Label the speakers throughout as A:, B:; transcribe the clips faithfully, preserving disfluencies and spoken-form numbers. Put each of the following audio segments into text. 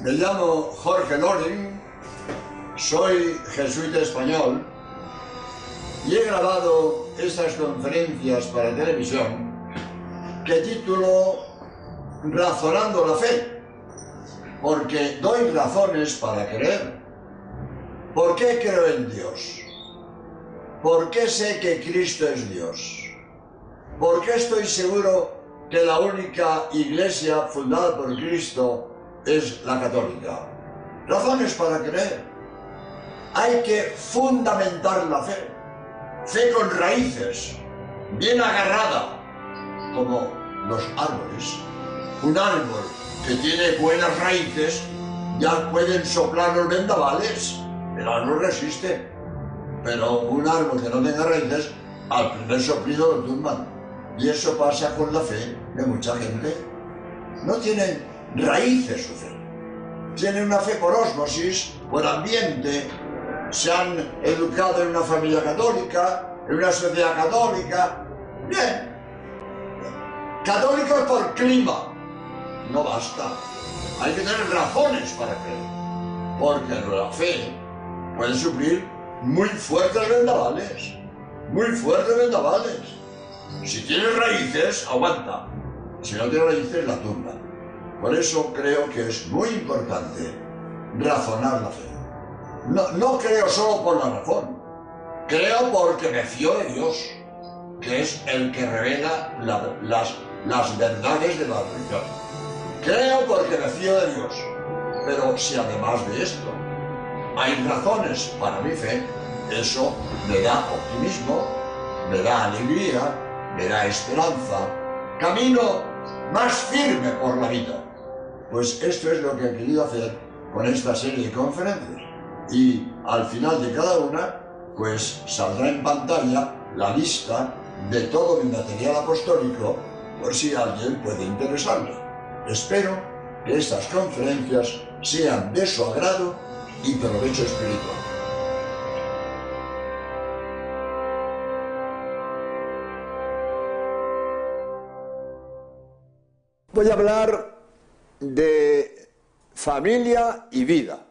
A: Me llamo Jorge Loring, soy jesuita español y he grabado estas conferencias para televisión que titulo Razonando la Fe, porque doy razones para creer. ¿Por qué creo en Dios? ¿Por qué sé que Cristo es Dios? ¿Por qué estoy seguro que la única iglesia fundada por Cristo es la católica? Razones para creer. Hay que fundamentar la fe. Fe con raíces, bien agarrada, como los árboles. Un árbol que tiene buenas raíces, ya pueden soplar los vendavales, el árbol resiste. Pero un árbol que no tenga raíces, al primer soplido lo tumban. Y eso pasa con la fe de mucha gente. No tienen raíces su fe. Tienen una fe por ósmosis, por ambiente. Se han educado en una familia católica, en una sociedad católica. Bien. Católicos por clima. No basta. Hay que tener razones para creer. Porque la fe puede sufrir muy fuertes vendavales. Muy fuertes vendavales. Si tiene raíces, aguanta. Si no tiene raíces, la tumba. Por eso creo que es muy importante razonar la fe. No, no creo solo por la razón. Creo porque me fío de Dios, que es el que revela la, las, las verdades de la religión. Creo porque me fío de Dios. Pero si además de esto hay razones para mi fe, eso me da optimismo, me da alegría, me da esperanza, camino más firme por la vida. Pues esto es lo que he querido hacer con esta serie de conferencias. Y al final de cada una, pues saldrá en pantalla la lista de todo mi material apostólico, por si a alguien puede interesarle. Espero que estas conferencias sean de su agrado y provecho espiritual. Voy a hablar de familia y vida.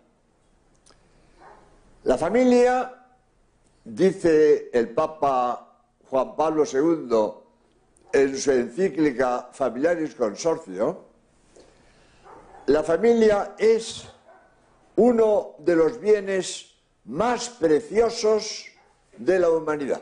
A: La familia, dice el Papa Juan Pablo segundo en su encíclica Familiaris Consortio, la familia es uno de los bienes más preciosos de la humanidad.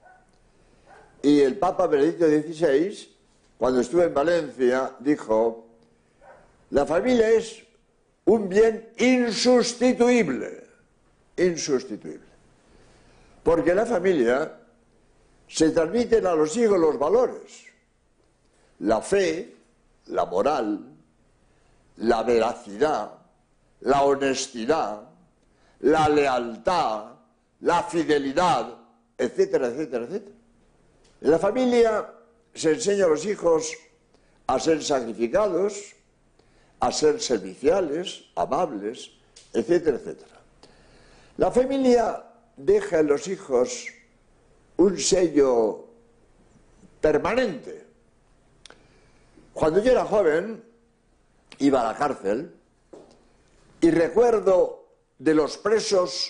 A: Y el Papa Benedicto dieciséis, cuando estuve en Valencia, dijo: la familia es un bien insustituible, insustituible. Porque en la familia se transmiten a los hijos los valores, la fe, la moral, la veracidad, la honestidad, la lealtad, la fidelidad, etcétera, etcétera, etcétera. En la familia se enseña a los hijos a ser sacrificados, a ser serviciales, amables, etcétera, etcétera. La familia deja en los hijos un sello permanente. Cuando yo era joven, iba a la cárcel y recuerdo de los presos